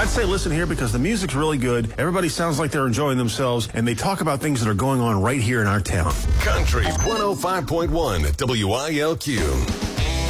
I'd say listen here because the music's really good. Everybody sounds like they're enjoying themselves, and they talk about things that are going on right here in our town. Country 105.1 WILQ.